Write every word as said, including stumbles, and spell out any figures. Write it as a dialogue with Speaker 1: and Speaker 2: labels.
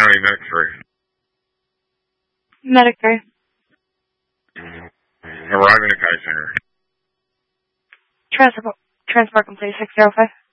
Speaker 1: County, Medic three.
Speaker 2: Medic three.
Speaker 1: Mm-hmm. Arriving at County Center.
Speaker 2: Transport, transport complete, six zero five.